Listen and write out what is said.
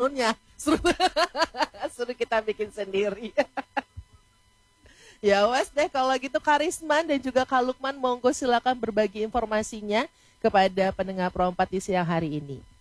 turunnya. Suruh kita bikin sendiri. Ya wes deh kalau gitu Karisman dan juga Kak Lukman, monggo silakan berbagi informasinya kepada pendengar Pro 4 di siang hari ini.